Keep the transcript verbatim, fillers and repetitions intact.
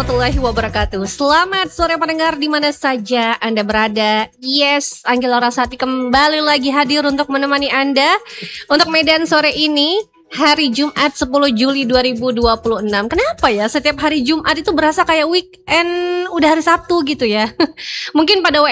warahmatullahi wabarakatuh. Selamat sore pendengar di mana saja Anda berada. Yes, Anggela Rasati kembali lagi hadir untuk menemani Anda untuk Medan sore ini. Hari Jumat sepuluh Juli dua ribu dua puluh enam. Kenapa ya setiap hari Jumat itu berasa kayak weekend udah hari Sabtu gitu ya? Mungkin pada